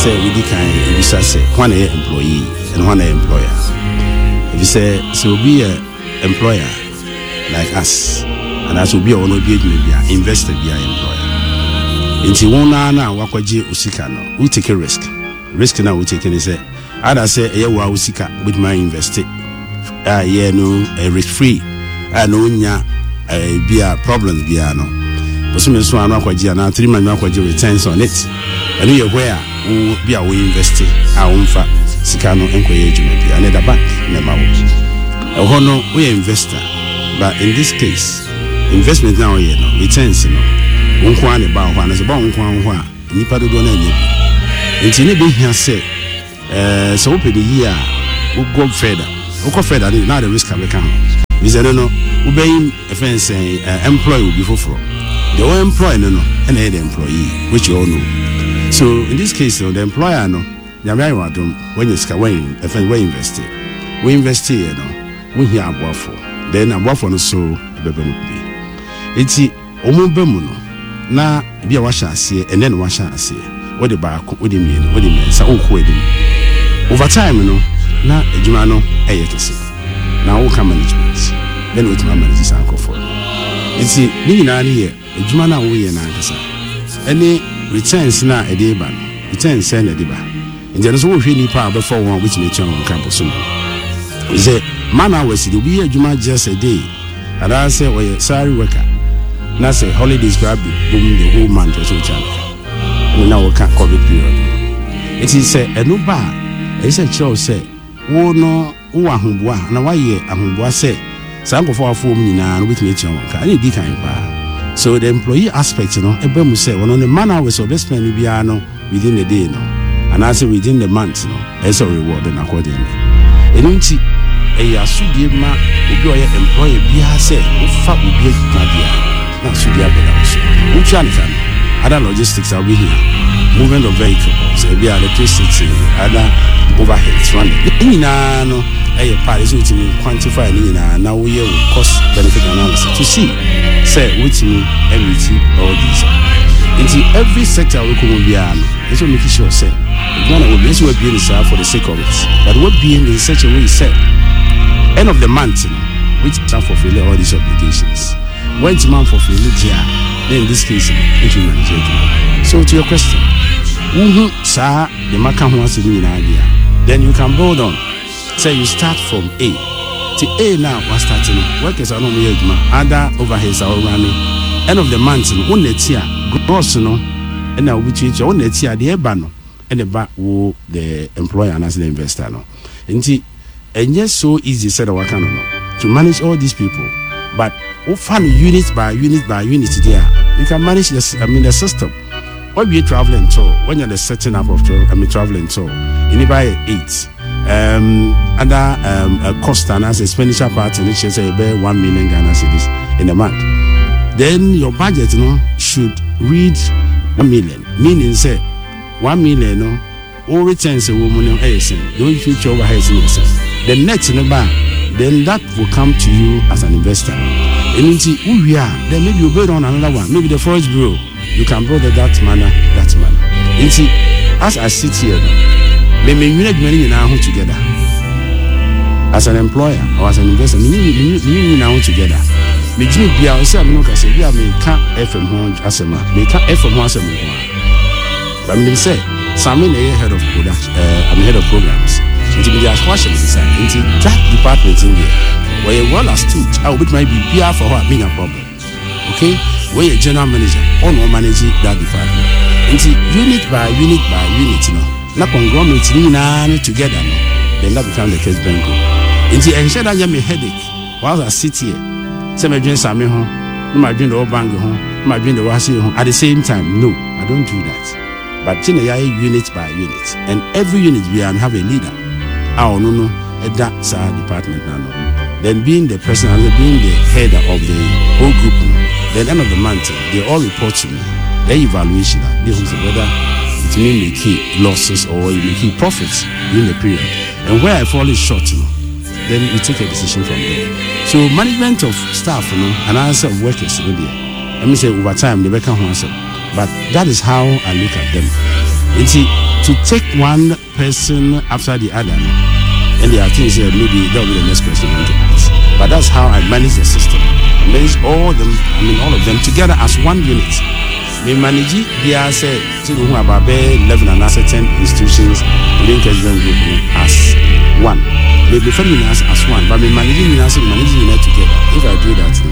say we can if you say one employee and one employer. If you say so be a employer like us, and as will be on be investor be an employer. Into one na wakwaji usika no, we take a risk. Risk now we take any say. Other say wa usika with my invested. No risk free. No nya be a problem be no. But some so an wakwaji na 3 months wakwaji returns on it. And you where be a we invest our own fa sika no enkoye juma be another bank never wo. Hono we investor, but in this case investment now here no returns no. Unkwa ne ba ho na se ba unkwa ho a nipa dodo na anya bi. Nti ne be hia say so open the year we go further. We go further now the risk can come. We say no we be offense employee will be for the one employee no and the employee which you all know. So in this case the employer no nyame wadom when you ska when invest here no we hear aboafo then aboafo no so bebe no bi enti omubemu no na bia wa hyase ene no wa hyase wo de ba wo de mienu wo de mensa okwo edim over time no na adwuma no kese na wo ka management then we tuma manage this anko for enti ni nyina ne ye adwuma na wo ye na ankasa ene returns na edeba no returns na edeba enti no so wo hwe ni pa before one which nature on campus no is a man hours will be adwuma just a day and I say we salary worker na say holidays grab boom the whole month or so channel now we can't COVID period it is say eno ba e say chow say wo no wo ahomboa na wa ye ahomboa say sanko for afo nyina no with nature on ka e di kan ba. So the employee aspect, you know, everyone say, well, on the man hours of best spend within the day, no, and I say within the month, no, as a reward and accordingly. And unti a sudima will be your employer be say, what will be a not sudia better. Which other logistics are we here? Movement of vehicles, be electricity, other overheads running. A part is to quantify now we cost benefit analysis to see say which me everything all these into every sector we come be so make sure say one will be so be for the sake of it but what being in such a way say end of the month which time for fulfill all these obligations when the month for fulfill then in this case it will manage. So to your question sir the market wants to do in idea then you can build on. Say you start from A to A now. What's starting? Workers are not me other overheads are running. End of the month, one net here, gross no, and now we change one net here, the ebano, and the back wo the employer and as the investor no. And yes, so easy said our kind to manage all these people, but we find unit by unit by unit there. You can manage this. The system. When you're traveling tour, when you're the setting up of traveling tour, you buy 8. Other cost and as expenditure part in which say 1 million Ghana cedis in a month. Then your budget should read 1 million. Meaning say 1 million all returns a woman don't future overheads in yourself. The net in the bank, then that will come to you as an investor. And who we are, then maybe you build on another one, maybe the forest bureau. You can build it that manner. And see, as I sit here we may unite money now together. As an employer or as an investor, we now together. Me do be our say no ka say we are make FM home asema. Make FM home asema. But me say some in head of production I'm head of programs. Into the question inside. Into that department in there. Where you well astute, I would might be PR for what being a problem. Okay? Where you general manager or no managing that department. Into unit by unit by unit, you know. Na conglomerate together no then that becomes the case bango nti ensure that you me headache while I sit here say me dwen same ho no ma dwen the bank ho no ma dwen the wasi ho at the same time. No, I don't do that, but tina unit by unit and every unit we have a leader no at that side department now then being the person and being the head of the whole group then end of the month they all report to me their evaluation they will say whether it may make losses or it make profits in the period. And where I fall short, then you take a decision from there. So management of staff, and answer of workers, let me say over time they become answer. But that is how I look at them. You see, to take one person after the other, and there are things that maybe that will be the next question I want to ask. But that's how I manage the system. I manage all of them together as one unit. Me manage the asset to whom about 11 and 10 institutions within KZN Group as one. They prefer me as one, but me managing together. If I do that,